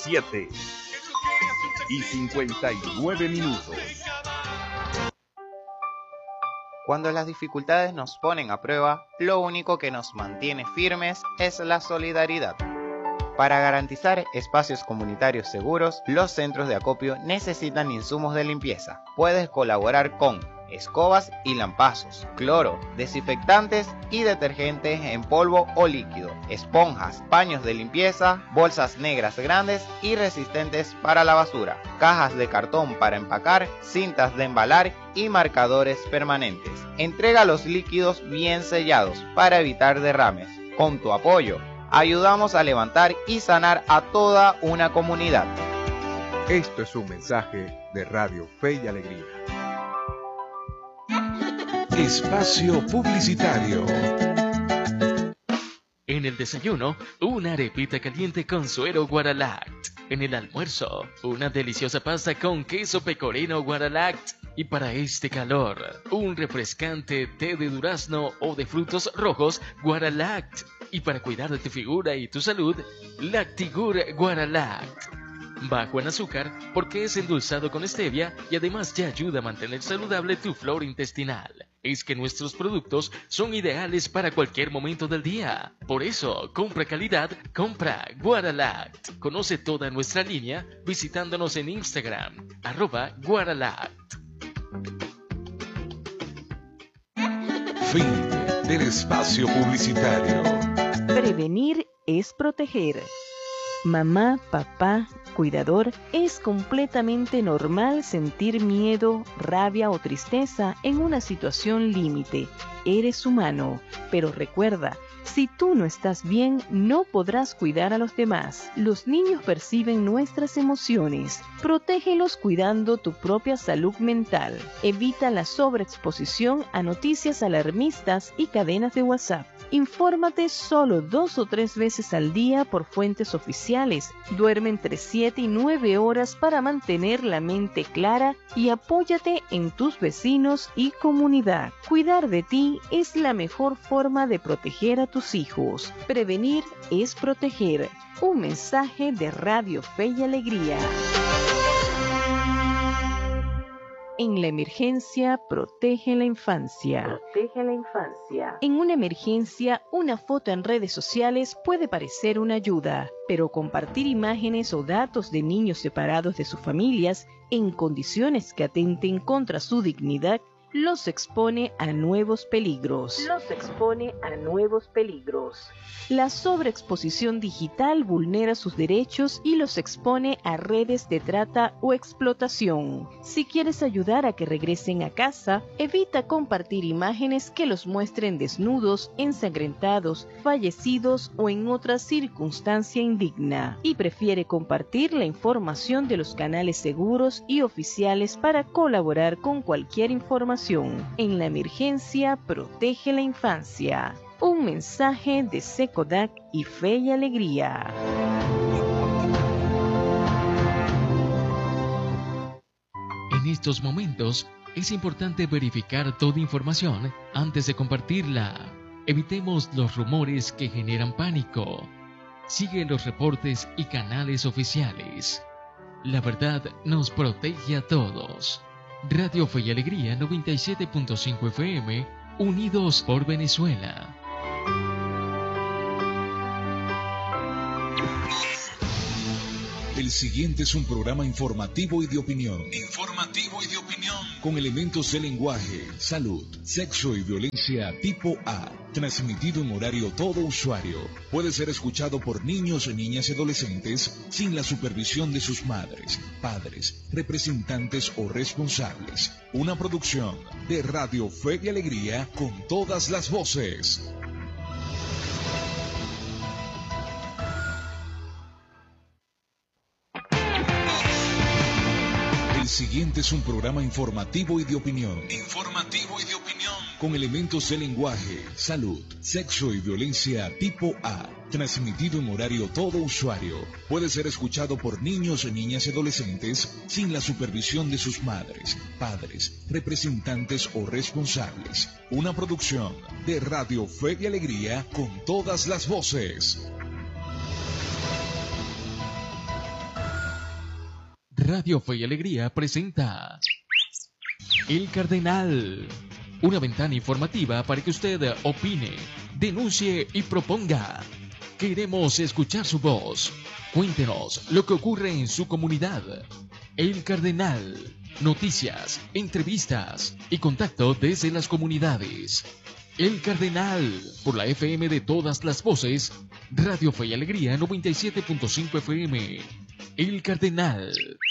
7:59. Cuando las dificultades nos ponen a prueba, lo único que nos mantiene firmes es la solidaridad. Para garantizar espacios comunitarios seguros, los centros de acopio necesitan insumos de limpieza. Puedes colaborar con escobas y lampazos, cloro, desinfectantes y detergentes en polvo o líquido, esponjas, paños de limpieza, bolsas negras grandes y resistentes para la basura, cajas de cartón para empacar, cintas de embalar y marcadores permanentes. Entrega los líquidos bien sellados para evitar derrames. Con tu apoyo, ayudamos a levantar y sanar a toda una comunidad. Esto es un mensaje de Radio Fe y Alegría. Espacio publicitario. En el desayuno, una arepita caliente con suero Guaralact. En el almuerzo, una deliciosa pasta con queso pecorino Guaralact. Y para este calor, un refrescante té de durazno o de frutos rojos Guaralact. Y para cuidar de tu figura y tu salud, Lactigur Guaralact. Bajo en azúcar porque es endulzado con stevia y además te ayuda a mantener saludable tu flora intestinal. Es que nuestros productos son ideales para cualquier momento del día. Por eso, compra calidad, compra Guaralact. Conoce toda nuestra línea visitándonos en Instagram, @Guaralact. Fin del espacio publicitario. Prevenir es proteger. Mamá, papá, cuidador, es completamente normal sentir miedo, rabia o tristeza en una situación límite. Eres humano, pero recuerda, si tú no estás bien, no podrás cuidar a los demás. Los niños perciben nuestras emociones. Protégelos cuidando tu propia salud mental. Evita la sobreexposición a noticias alarmistas y cadenas de WhatsApp. Infórmate solo 2 o 3 veces al día por fuentes oficiales. Duerme entre 7 y 9 horas para mantener la mente clara y apóyate en tus vecinos y comunidad. Cuidar de ti es la mejor forma de proteger a tus hijos. Prevenir es proteger. Un mensaje de Radio Fe y Alegría. En la emergencia, protege la infancia. Protege la infancia. En una emergencia, una foto en redes sociales puede parecer una ayuda, pero compartir imágenes o datos de niños separados de sus familias en condiciones que atenten contra su dignidad los expone a nuevos peligros. La sobreexposición digital vulnera sus derechos y los expone a redes de trata o explotación. Si quieres ayudar a que regresen a casa, evita compartir imágenes que los muestren desnudos, ensangrentados, fallecidos o en otra circunstancia indigna. Y prefiere compartir la información de los canales seguros y oficiales para colaborar con cualquier información. En la emergencia, protege la infancia. Un mensaje de Secodac y Fe y Alegría. En estos momentos, es importante verificar toda información antes de compartirla. Evitemos los rumores que generan pánico. Sigue los reportes y canales oficiales. La verdad nos protege a todos. Radio Fe y Alegría 97.5 FM, unidos por Venezuela. El siguiente es un programa informativo y de opinión. Con elementos de lenguaje, salud, sexo y violencia tipo A. Transmitido en horario todo usuario. Puede ser escuchado por niños, niñas y adolescentes sin la supervisión de sus madres, padres, representantes o responsables. Una producción de Radio Fe y Alegría con todas las voces. El siguiente es un programa informativo y de opinión. Con elementos de lenguaje, salud, sexo y violencia tipo A. Transmitido en horario todo usuario. Puede ser escuchado por niños, niñas y adolescentes sin la supervisión de sus madres, padres, representantes o responsables. Una producción de Radio Fe y Alegría con todas las voces. Radio Fe y Alegría presenta El Cardenal, una ventana informativa para que usted opine, denuncie y proponga. Queremos escuchar su voz. Cuéntenos lo que ocurre en su comunidad. El Cardenal, noticias, entrevistas y contacto desde las comunidades. El Cardenal, por la FM de todas las voces, Radio Fe y Alegría 97.5 FM. El Cardenal.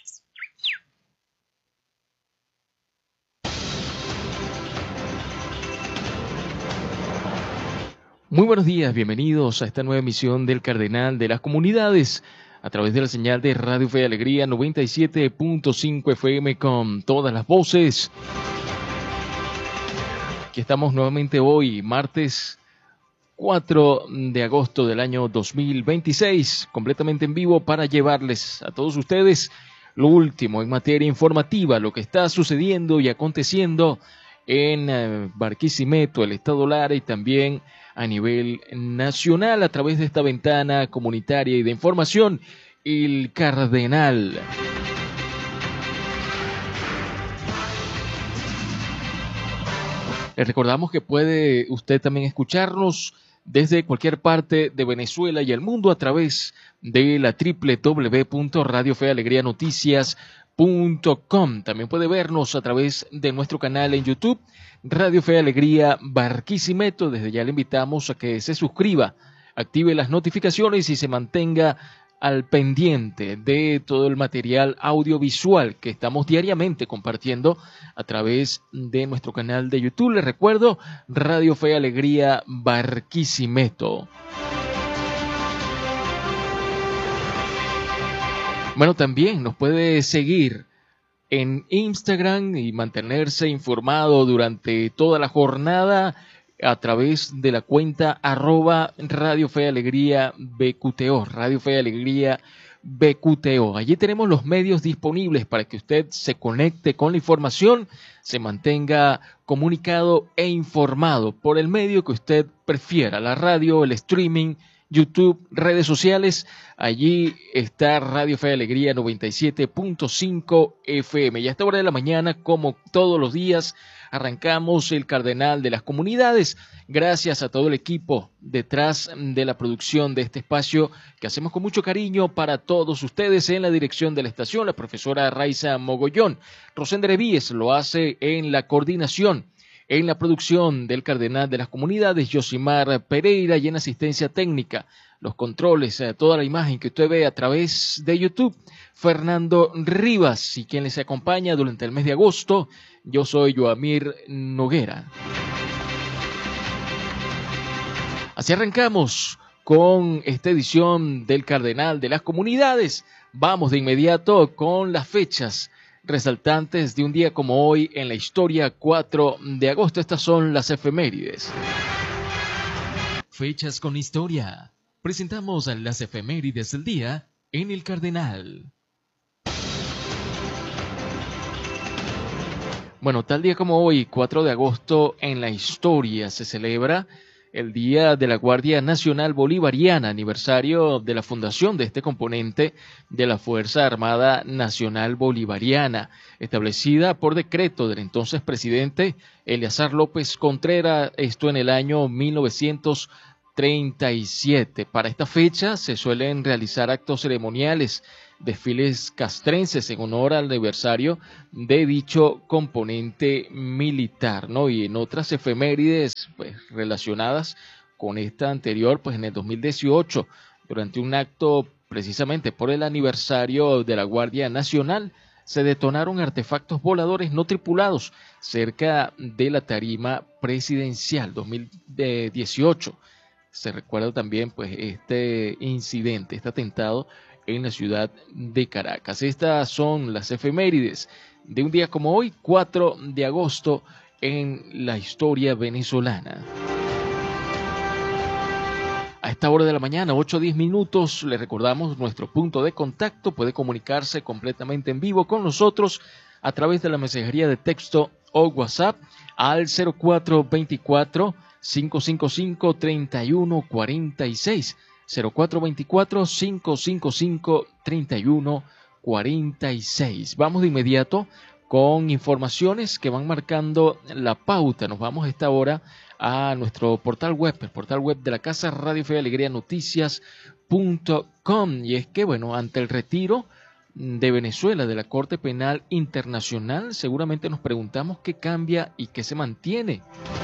Muy buenos días, bienvenidos a esta nueva emisión del Cardenal de las Comunidades, a través de la señal de Radio Fe y Alegría 97.5 FM con todas las voces. Aquí estamos nuevamente hoy, martes 4 de agosto del año 2026, completamente en vivo para llevarles a todos ustedes lo último en materia informativa, lo que está sucediendo y aconteciendo en Barquisimeto, el Estado Lara y también a nivel nacional a través de esta ventana comunitaria y de información, El Cardenal. Les recordamos que puede usted también escucharnos desde cualquier parte de Venezuela y el mundo a través de la www.radiofealegrianoticias.com. También puede vernos a través de nuestro canal en YouTube, Radio Fe y Alegría Barquisimeto. Desde ya le invitamos a que se suscriba, active las notificaciones y se mantenga al pendiente de todo el material audiovisual que estamos diariamente compartiendo a través de nuestro canal de YouTube. Les recuerdo, Radio Fe y Alegría Barquisimeto. Bueno, también nos puede seguir en Instagram y mantenerse informado durante toda la jornada a través de la cuenta @Radio Fe y Alegría BQTO, Radio Fe y Alegría BQTO. Allí tenemos los medios disponibles para que usted se conecte con la información, se mantenga comunicado e informado por el medio que usted prefiera, la radio, el streaming, YouTube, redes sociales. Allí está Radio Fe y Alegría 97.5 FM. Y a esta hora de la mañana, como todos los días, arrancamos el Cardenal de las Comunidades. Gracias a todo el equipo detrás de la producción de este espacio que hacemos con mucho cariño para todos ustedes. En la dirección de la estación, la profesora Raiza Mogollón. Rosender Víez lo hace en la coordinación. En la producción del Cardenal de las Comunidades, Yosimar Pereira, y en asistencia técnica, los controles, toda la imagen que usted ve a través de YouTube, Fernando Rivas, y quien les acompaña durante el mes de agosto, yo soy Joamir Noguera. Así arrancamos con esta edición del Cardenal de las Comunidades. Vamos de inmediato con las fechas resaltantes de un día como hoy en la historia, 4 de agosto. Estas son las efemérides. Fechas con historia. Presentamos las efemérides del día en el Cardenal. Bueno, tal día como hoy, 4 de agosto, en la historia se celebra el Día de la Guardia Nacional Bolivariana, aniversario de la fundación de este componente de la Fuerza Armada Nacional Bolivariana, establecida por decreto del entonces presidente Eleazar López Contreras, esto en el año 1937. Para esta fecha se suelen realizar actos ceremoniales, desfiles castrenses en honor al aniversario de dicho componente militar, ¿no? Y en otras efemérides pues relacionadas con esta anterior, pues en el 2018, durante un acto precisamente por el aniversario de la Guardia Nacional, se detonaron artefactos voladores no tripulados cerca de la tarima presidencial 2018. Se recuerda también pues este incidente, este atentado en la ciudad de Caracas. Estas son las efemérides de un día como hoy, 4 de agosto, en la historia venezolana. A esta hora de la mañana, 8:10 minutos, le recordamos nuestro punto de contacto. Puede comunicarse completamente en vivo con nosotros a través de la mensajería de texto o WhatsApp al 0424-555-3146. 0424-555-3146. 46. Vamos de inmediato con informaciones que van marcando la pauta. Nos vamos a esta hora a nuestro portal web, el portal web de la Casa Radio Fe y Alegría, noticias.com. Y es que, bueno, ante el retiro de Venezuela de la Corte Penal Internacional, seguramente nos preguntamos qué cambia y qué se mantiene.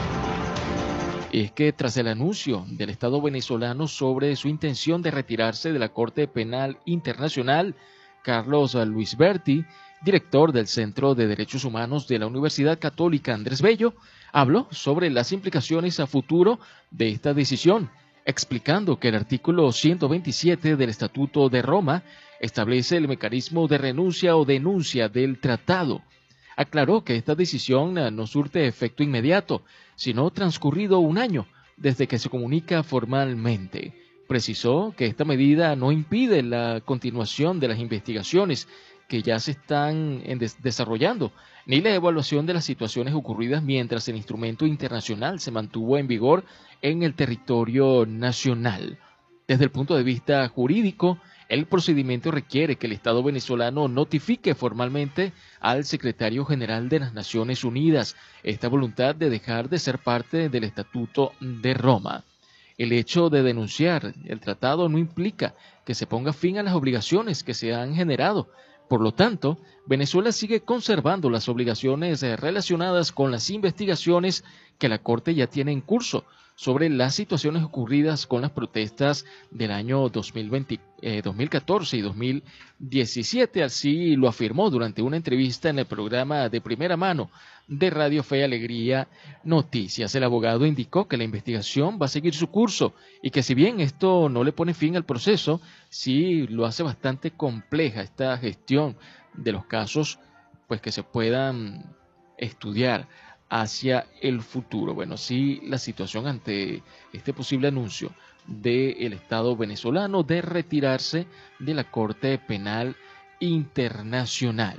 Es que tras el anuncio del Estado venezolano sobre su intención de retirarse de la Corte Penal Internacional, Carlos Luis Berti, director del Centro de Derechos Humanos de la Universidad Católica Andrés Bello, habló sobre las implicaciones a futuro de esta decisión, explicando que el artículo 127 del Estatuto de Roma establece el mecanismo de renuncia o denuncia del tratado. Aclaró que esta decisión no surte efecto inmediato, sino transcurrido un año desde que se comunica formalmente. Precisó que esta medida no impide la continuación de las investigaciones que ya se están desarrollando, ni la evaluación de las situaciones ocurridas mientras el instrumento internacional se mantuvo en vigor en el territorio nacional. Desde el punto de vista jurídico, el procedimiento requiere que el Estado venezolano notifique formalmente al Secretario General de las Naciones Unidas esta voluntad de dejar de ser parte del Estatuto de Roma. El hecho de denunciar el tratado no implica que se ponga fin a las obligaciones que se han generado. Por lo tanto, Venezuela sigue conservando las obligaciones relacionadas con las investigaciones que la Corte ya tiene en curso sobre las situaciones ocurridas con las protestas del año 2014 y 2017. Así lo afirmó durante una entrevista en el programa de primera mano de Radio Fe y Alegría Noticias. El abogado indicó que la investigación va a seguir su curso y que si bien esto no le pone fin al proceso, sí lo hace bastante compleja esta gestión de los casos, pues que se puedan estudiar hacia el futuro. Bueno, sí, la situación ante este posible anuncio del Estado venezolano de retirarse de la Corte Penal Internacional.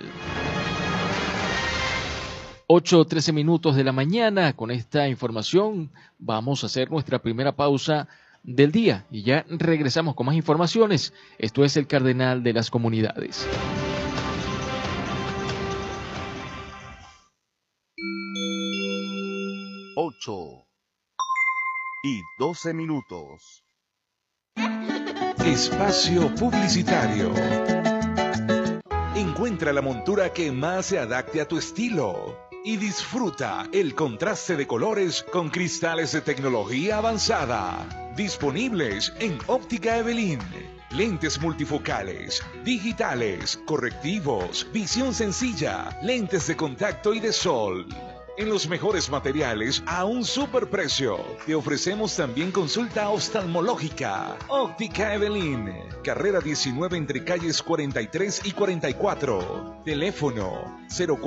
8:13 minutos de la mañana. Con esta información vamos a hacer nuestra primera pausa del día y ya regresamos con más informaciones. Esto es El Cardenal de las Comunidades. 8:12 minutos. Espacio publicitario. Encuentra la montura que más se adapte a tu estilo y disfruta el contraste de colores con cristales de tecnología avanzada. Disponibles en Óptica Evelyn. Lentes multifocales, digitales, correctivos, visión sencilla, lentes de contacto y de sol. En los mejores materiales a un superprecio. Te ofrecemos también consulta oftalmológica. Óptica Evelyn. Carrera 19 entre calles 43 y 44. Teléfono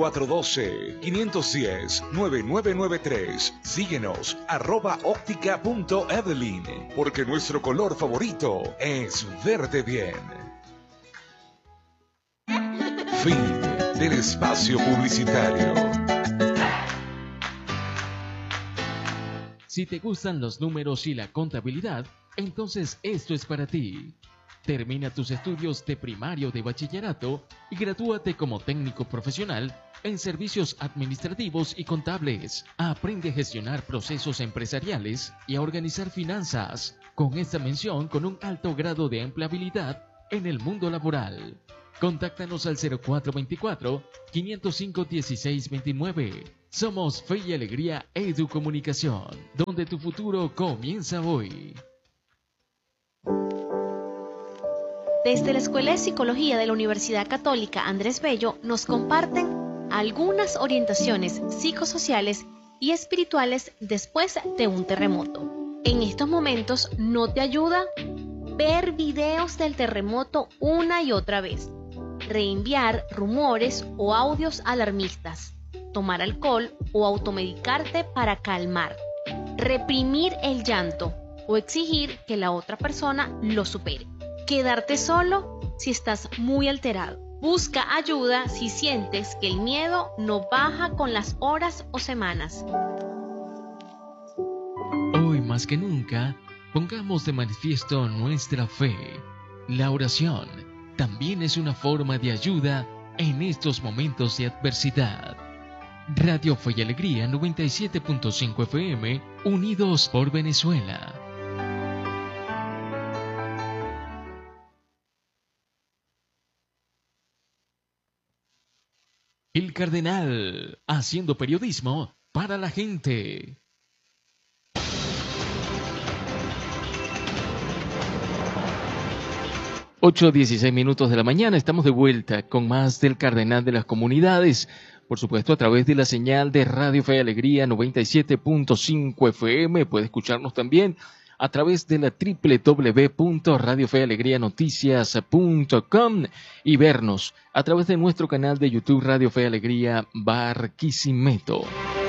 0412-510-9993. Síguenos @óptica.evelyn. Porque nuestro color favorito es verde bien. Fin del espacio publicitario. Si te gustan los números y la contabilidad, entonces esto es para ti. Termina tus estudios de primario de bachillerato y gradúate como técnico profesional en servicios administrativos y contables. Aprende a gestionar procesos empresariales y a organizar finanzas, con esta mención con un alto grado de empleabilidad en el mundo laboral. Contáctanos al 0424-505-1629. Somos Fe y Alegría Educomunicación, donde tu futuro comienza hoy. Desde la Escuela de Psicología de la Universidad Católica Andrés Bello nos comparten algunas orientaciones psicosociales y espirituales después de un terremoto. En estos momentos no te ayuda ver videos del terremoto una y otra vez, reenviar rumores o audios alarmistas, tomar alcohol o automedicarte para calmar, reprimir el llanto o exigir que la otra persona lo supere, quedarte solo si estás muy alterado. Busca ayuda si sientes que el miedo no baja con las horas o semanas. Hoy más que nunca, pongamos de manifiesto nuestra fe. La oración también es una forma de ayuda en estos momentos de adversidad. Radio Fe y Alegría 97.5 FM, unidos por Venezuela. El Cardenal, haciendo periodismo para la gente. 8:16 minutos de la mañana, estamos de vuelta con más del Cardenal de las Comunidades, por supuesto a través de la señal de Radio Fe y Alegría 97.5 FM, puede escucharnos también a través de la www.radiofealegrianoticias.com y vernos a través de nuestro canal de YouTube Radio Fe y Alegría Barquisimeto.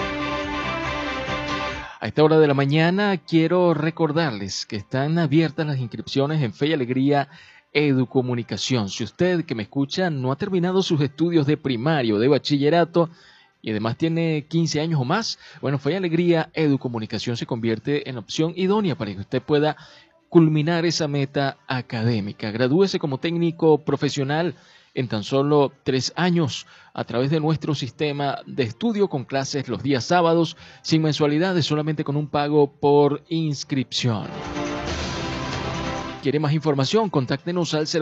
A esta hora de la mañana quiero recordarles que están abiertas las inscripciones en Fe y Alegría Educomunicación. Si usted que me escucha no ha terminado sus estudios de primario, de bachillerato y además tiene 15 años o más, bueno, Fe y Alegría Educomunicación se convierte en la opción idónea para que usted pueda culminar esa meta académica. Gradúese como técnico profesional en tan solo 3 años a través de nuestro sistema de estudio con clases los días sábados, sin mensualidades, solamente con un pago por inscripción. ¿Quiere más información? Contáctenos al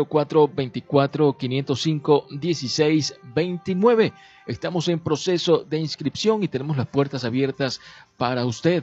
0424-505-1629. Estamos en proceso de inscripción y tenemos las puertas abiertas para usted.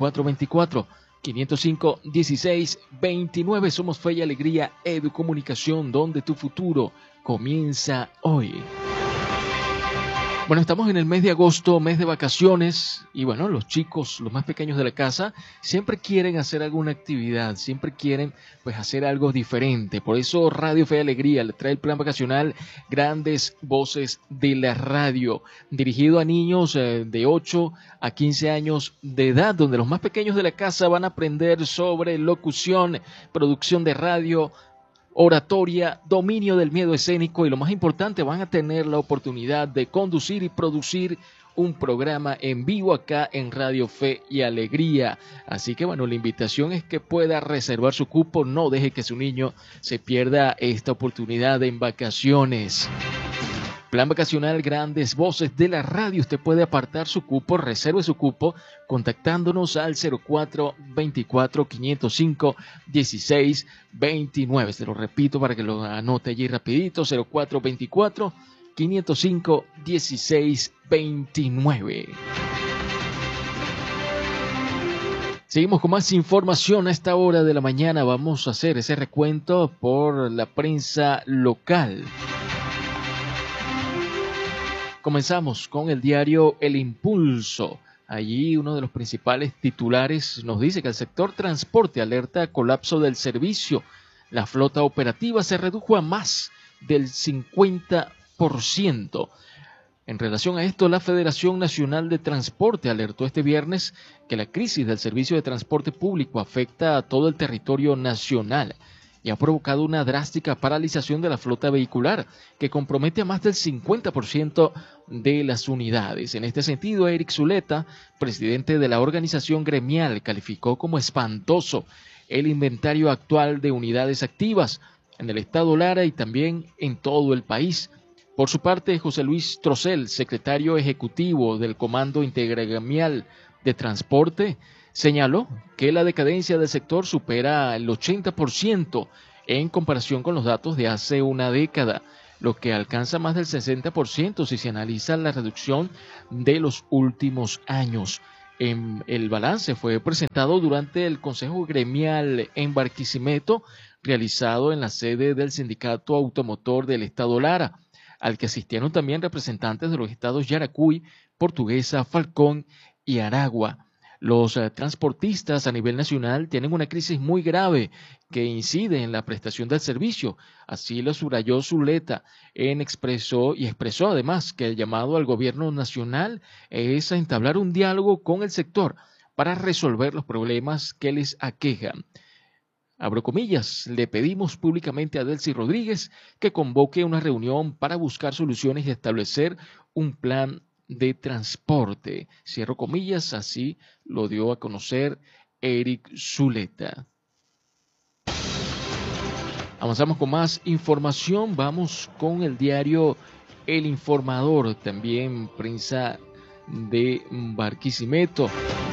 0424-505-1629. Somos Fe y Alegría Educomunicación, donde tu futuro comienza hoy. Bueno, estamos en el mes de agosto, mes de vacaciones, y bueno, los chicos, los más pequeños de la casa, siempre quieren hacer alguna actividad, siempre quieren pues hacer algo diferente. Por eso Radio Fe y Alegría le trae el plan vacacional Grandes Voces de la Radio, dirigido a niños de 8 a 15 años de edad, donde los más pequeños de la casa van a aprender sobre locución, producción de radio, oratoria, dominio del miedo escénico y lo más importante, van a tener la oportunidad de conducir y producir un programa en vivo acá en Radio Fe y Alegría. Así que bueno, la invitación es que pueda reservar su cupo, no deje que su niño se pierda esta oportunidad en vacaciones. Plan vacacional Grandes Voces de la Radio. Usted puede apartar su cupo, reserve su cupo contactándonos al 0424-505-1629. Se lo repito para que lo anote allí rapidito, 0424-505-1629. Seguimos con más información a esta hora de la mañana. Vamos a hacer ese recuento por la prensa local. Comenzamos con el diario El Impulso. Allí uno de los principales titulares nos dice que el sector transporte alerta colapso del servicio. La flota operativa se redujo a más del 50%. En relación a esto, la Federación Nacional de Transporte alertó este viernes que la crisis del servicio de transporte público afecta a todo el territorio nacional y ha provocado una drástica paralización de la flota vehicular que compromete a más del 50% de las unidades. En este sentido, Eric Zuleta, presidente de la organización gremial, calificó como espantoso el inventario actual de unidades activas en el estado Lara y también en todo el país. Por su parte, José Luis Trocel, secretario ejecutivo del Comando Intergremial de Transporte, señaló que la decadencia del sector supera el 80% en comparación con los datos de hace una década, lo que alcanza más del 60% si se analiza la reducción de los últimos años. El balance fue presentado durante el Consejo Gremial en Barquisimeto, realizado en la sede del Sindicato Automotor del Estado Lara, al que asistieron también representantes de los estados Yaracuy, Portuguesa, Falcón y Aragua. Los transportistas a nivel nacional tienen una crisis muy grave que incide en la prestación del servicio. Así lo subrayó Zuleta expresó además que el llamado al gobierno nacional es a entablar un diálogo con el sector para resolver los problemas que les aquejan. Abro comillas, le pedimos públicamente a Delcy Rodríguez que convoque una reunión para buscar soluciones y establecer un plan de transporte. Cierro comillas, así lo dio a conocer Eric Zuleta. Avanzamos con más información, vamos con el diario El Informador, también prensa de Barquisimeto.